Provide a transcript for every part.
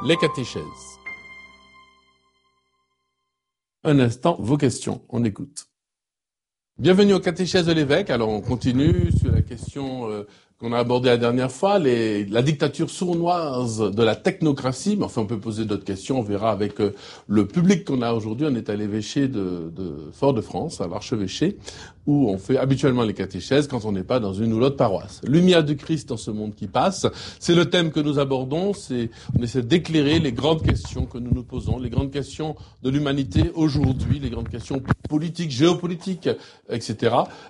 les catéchèses. Un instant, vos questions, on écoute. Bienvenue aux catéchèses de l'évêque. Alors on continue sur la question qu'on a abordée la dernière fois, la dictature sournoise de la technocratie. Mais enfin, on peut poser d'autres questions. On verra avec le public qu'on a aujourd'hui. On est à l'évêché de Fort-de-France, à l'archevêché, où on fait habituellement les catéchèses quand on n'est pas dans une ou l'autre paroisse. Lumière du Christ dans ce monde qui passe. C'est le thème que nous abordons. On essaie d'éclairer les grandes questions que nous nous posons, les grandes questions de l'humanité aujourd'hui, les grandes questions politiques, géopolitiques, etc.,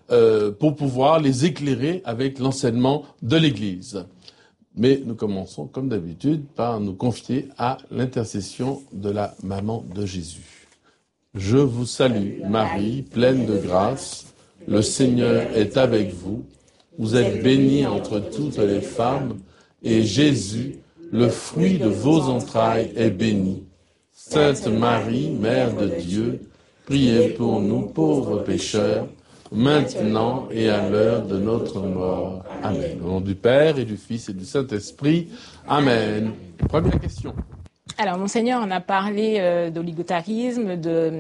pour pouvoir les éclairer avec l'enseignement de l'Église. Mais nous commençons, comme d'habitude, par nous confier à l'intercession de la maman de Jésus. Je vous salue, Marie, pleine de grâce, le Seigneur est avec vous. Vous êtes bénie entre toutes les femmes, et Jésus, le fruit de vos entrailles, est béni. Sainte Marie, Mère de Dieu, priez pour nous pauvres pécheurs, maintenant et à l'heure de notre mort. Amen. Au nom du Père et du Fils et du Saint-Esprit. Amen. Première question. Alors, Monseigneur, on a parlé d'oligotarisme,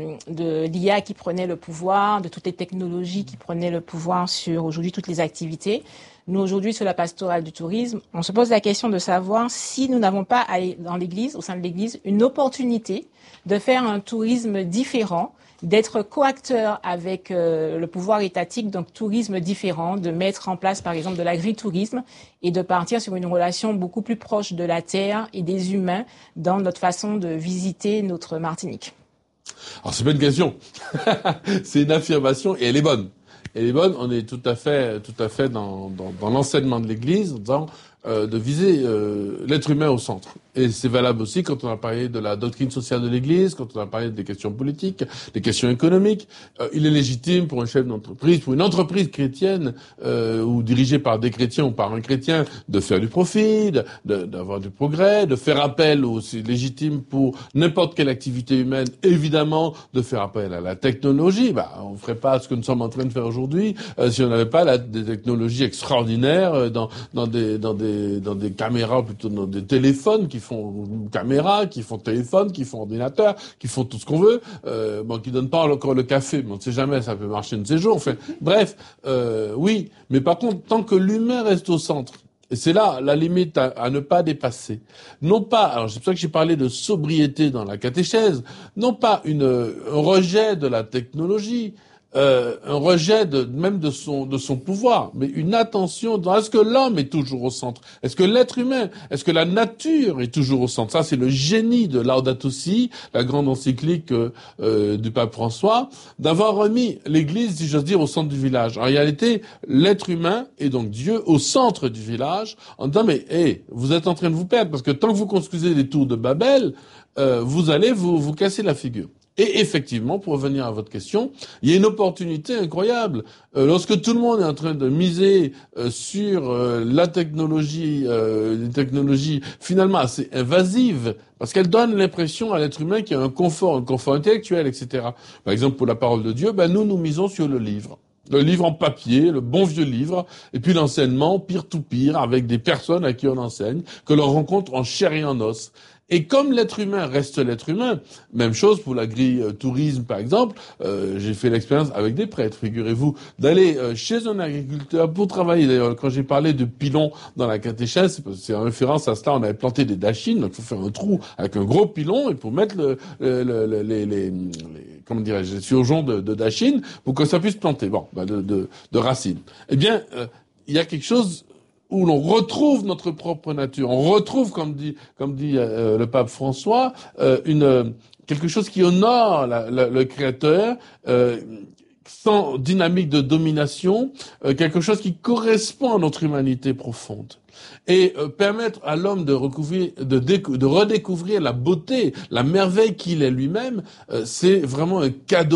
de l'IA qui prenait le pouvoir, de toutes les technologies qui prenaient le pouvoir sur aujourd'hui toutes les activités. Nous, aujourd'hui, sur la pastorale du tourisme, on se pose la question de savoir si nous n'avons pas dans l'Église, au sein de l'Église, une opportunité de faire un tourisme différent, d'être coacteur avec le pouvoir étatique, donc tourisme différent, de mettre en place par exemple de l'agritourisme et de partir sur une relation beaucoup plus proche de la terre et des humains dans notre façon de visiter notre Martinique. Alors c'est pas une question, c'est une affirmation et elle est bonne. Elle est bonne, on est tout à fait dans l'enseignement de l'Église en disant de viser l'être humain au centre. Et c'est valable aussi quand on a parlé de la doctrine sociale de l'Église, quand on a parlé des questions politiques, des questions économiques. Il est légitime pour un chef d'entreprise, pour une entreprise chrétienne ou dirigée par des chrétiens ou par un chrétien, de faire du profit, d'avoir du progrès, de faire appel aussi légitime pour n'importe quelle activité humaine, évidemment, de faire appel à la technologie. On ferait pas ce que nous sommes en train de faire aujourd'hui si on n'avait pas des technologies extraordinaires dans des caméras, plutôt dans des téléphones qui font caméra, qui font téléphone, qui font ordinateur, qui font tout ce qu'on veut, qui donnent pas encore le café, mais on ne sait jamais, ça peut marcher un de ces jours. Enfin, bref, oui, mais par contre, tant que l'humain reste au centre, et c'est là la limite à ne pas dépasser. Non pas, alors c'est pour ça que j'ai parlé de sobriété dans la catéchèse, non pas un rejet de la technologie, un rejet même de son pouvoir, mais une attention dans est-ce que l'homme est toujours au centre? Est-ce que l'être humain, est-ce que la nature est toujours au centre? Ça, c'est le génie de Laudato Si, la grande encyclique du pape François, d'avoir remis l'Église, si j'ose dire, au centre du village. En réalité, l'être humain est donc Dieu au centre du village, en disant mais vous êtes en train de vous perdre, parce que tant que vous construisez des tours de Babel, vous allez vous casser la figure. Et effectivement, pour revenir à votre question, il y a une opportunité incroyable. Lorsque tout le monde est en train de miser sur la technologie, une technologie finalement assez invasive, parce qu'elle donne l'impression à l'être humain qu'il y a un confort intellectuel, etc. Par exemple, pour la parole de Dieu, nous misons sur le livre. Le livre en papier, le bon vieux livre, et puis l'enseignement peer-to-peer avec des personnes à qui on enseigne, que l'on rencontre en chair et en os. Et comme l'être humain reste l'être humain, même chose pour l'agritourisme par exemple, j'ai fait l'expérience avec des prêtres, figurez-vous, d'aller chez un agriculteur pour travailler. D'ailleurs, quand j'ai parlé de pilon dans la catéchèse, c'est en référence à cela, on avait planté des dachines, donc il faut faire un trou avec un gros pilon et pour mettre les comment dirais-je, les surgeons de dachines pour que ça puisse planter, de racines. Eh bien, il y a quelque chose où l'on retrouve notre propre nature, on retrouve, comme dit le pape François, quelque chose qui honore le Créateur, sans dynamique de domination, quelque chose qui correspond à notre humanité profonde. Et permettre à l'homme de redécouvrir la beauté, la merveille qu'il est lui-même, c'est vraiment un cadeau